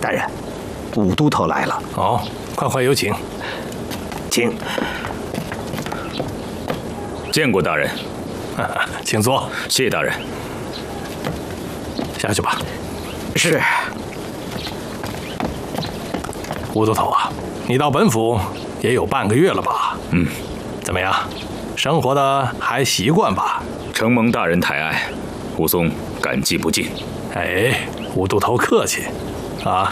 大人，武都头来了。 哦，快有请。 请。 见过大人。 请坐。 谢大人。 下去吧。 是。 武都头啊，你到本府也有半个月了吧？怎么样？生活的还习惯吧？ 承蒙大人抬爱，武松感激不尽。 哎，武都头客气。啊，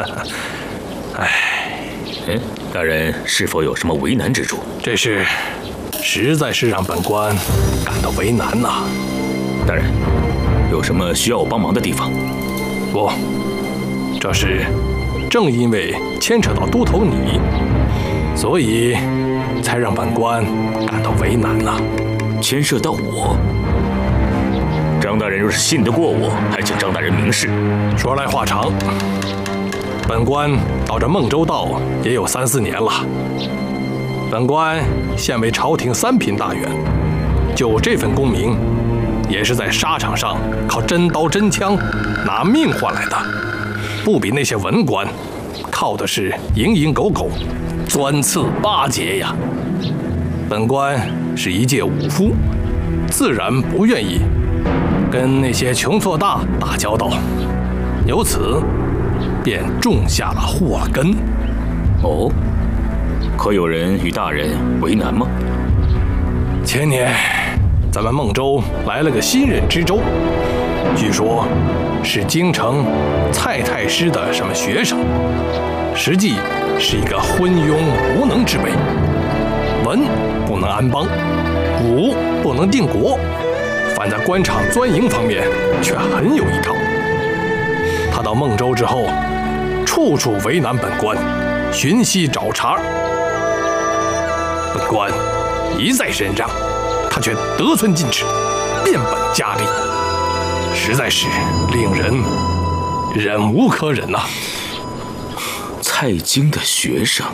大人是否有什么为难之处？ 这事实在是让本官感到为难呐。 大人，有什么需要我帮忙的地方？ 不，这事正因为牵扯到都头你，所以才让本官感到为难呐。 牵涉到我？张大人若是信得过我，还请张大人明示。 说来话长，本官到这孟州道也有3、4年了。本官现为朝廷3品大员，就这份功名，也是在沙场上靠真刀真枪拿命换来的，不比那些文官靠的是蝇营狗苟、钻刺巴结呀。本官是一介武夫，自然不愿意跟那些穷挫大打交道，由此便种下了祸根。 哦，可有人与大人为难吗？ 前年咱们孟州来了个新任知州，据说是京城蔡太师的什么学生，实际是一个昏庸无能之辈。文不能安邦，武不能定国，反在官场钻营方面却很有一套。他到孟州之后，处处为难本官，寻隙找茬。本官一再忍让，他却得寸进尺，变本加厉，实在是令人忍无可忍呐。 蔡京的学生。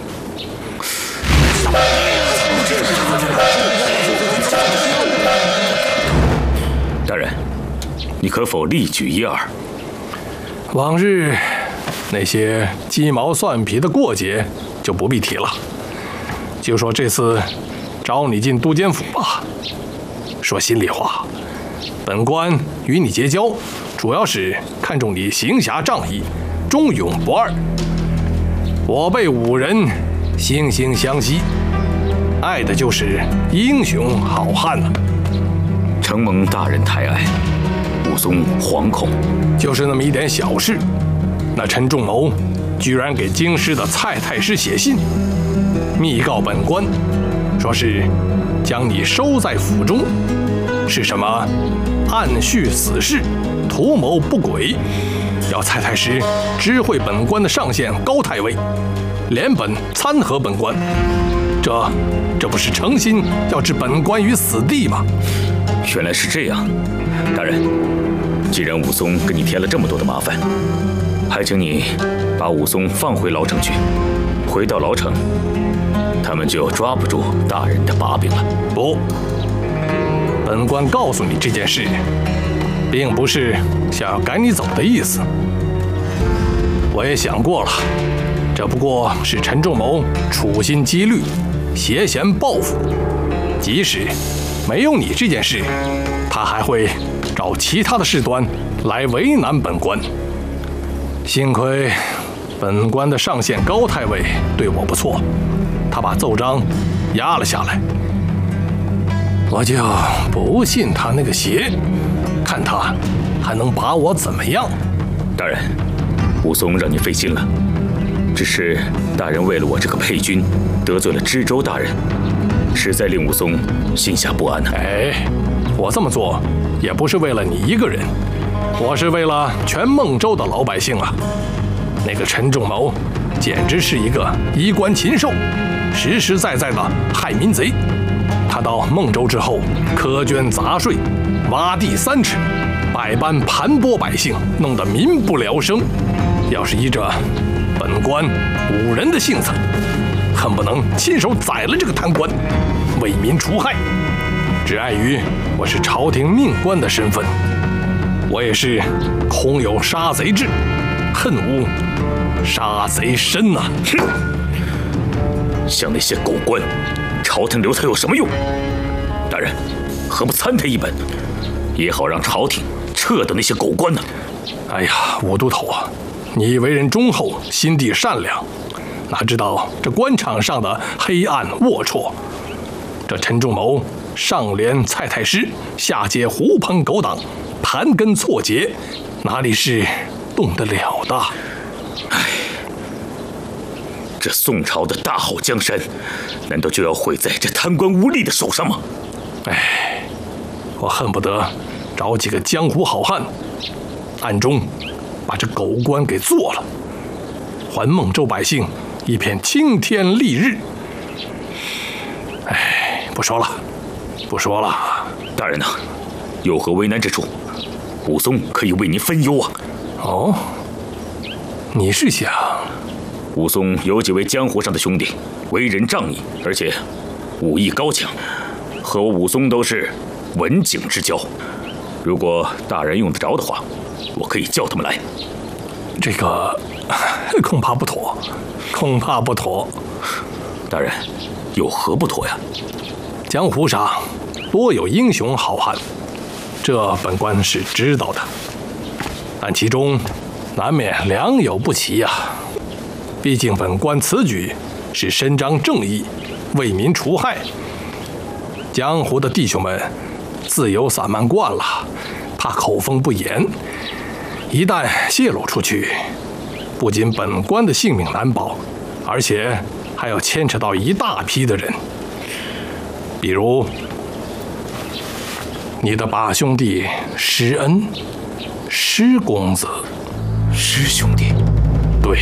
大人，你可否例举一二？ 往日那些鸡毛蒜皮的过节就不必提了，就说这次招你进都监府吧。说心里话，本官与你结交，主要是看重你行侠仗义、忠勇不二。我辈5人惺惺相惜，爱的就是英雄好汉呐。 承蒙大人抬爱，武松惶恐。 就是那么一点小事，那陈仲谋居然给京师的蔡太师写信，密告本官，说是将你收在府中，是什么暗叙死事，图谋不轨，要蔡太师知会本官的上线高太尉，连本参合本官。这不是诚心要置本官于死地吗？ 原来是这样，大人，既然武松给你添了这么多的麻烦，还请你把武松放回牢城去。回到牢城，他们就抓不住大人的把柄了。 不，本官告诉你这件事，并不是想要赶你走的意思。我也想过了，这不过是陈仲谋处心积虑、挟嫌报复。即使没有你这件事，他还会找其他的事端来为难本官。幸亏本官的上线高太尉对我不错，他把奏章压了下来。我就不信他那个邪，看他还能把我怎么样。 大人，武松让你费心了，只是大人为了我这个配军得罪了知州大人，实在令武松心下不安。 我这么做也不是为了你一个人，我是为了全孟州的老百姓啊。那个陈仲谋简直是一个衣冠禽兽，实实在在的害民贼。他到孟州之后，苛捐杂税，挖地3尺，百般盘剥百姓，弄得民不聊生。要是依着本官5人的性子，恨不能亲手宰了这个贪官，为民除害。只碍于我是朝廷命官的身份，我也是空有杀贼志， 恨无杀贼深呐！ 哼！像那些狗官，朝廷留他有什么用？大人，何不参他一本，也好让朝廷撤掉那些狗官呢？ 哎呀，武都头啊，你为人忠厚，心地善良，哪知道这官场上的黑暗龌龊？这陈仲谋上连蔡太师，下接狐朋狗党，盘根错节，哪里是动得了的？ 唉，这宋朝的大好江山，难道就要毁在这贪官污吏的手上吗？ 唉，我恨不得找几个江湖好汉，暗中把这狗官给做了，还孟州百姓一片青天丽日。唉，不说了，不说了。 大人呐，有何为难之处，武松可以为您分忧啊。 哦，你是想？ 武松有几位江湖上的兄弟，为人仗义，而且武艺高强，和我武松都是文景之交。如果大人用得着的话，我可以叫他们来。 这个恐怕不妥，恐怕不妥。 大人，有何不妥呀？ 江湖上多有英雄好汉，这本官是知道的，但其中难免良莠不齐呀。毕竟本官此举是伸张正义，为民除害。江湖的弟兄们自由散漫惯了，怕口风不严，一旦泄露出去，不仅本官的性命难保，而且还要牵扯到一大批的人，比如你的把兄弟施恩，施公子。 师兄弟？ 对。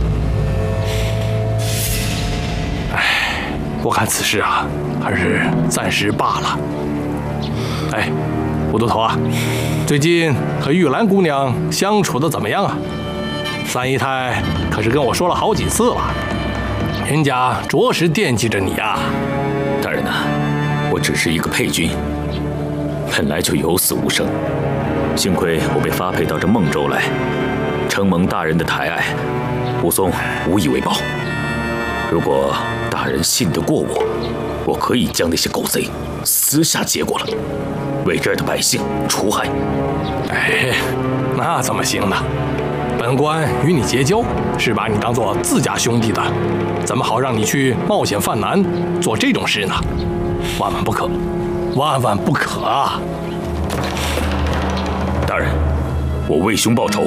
唉，我看此事啊，还是暂时罢了。哎，武都头啊，最近和玉兰姑娘相处的怎么样啊？三姨太可是跟我说了好几次了，人家着实惦记着你啊。 大人呐，我只是一个配军，本来就有死无生，幸亏我被发配到这孟州来，承蒙大人的抬爱，武松无以为报。如果大人信得过我，我可以将那些狗贼私下接过了，为这儿的百姓除害。 哎，那怎么行呢？本官与你结交，是把你当做自家兄弟的，怎么好让你去冒险犯难，做这种事呢？万万不可，万万不可啊！ 大人，我为兄报仇，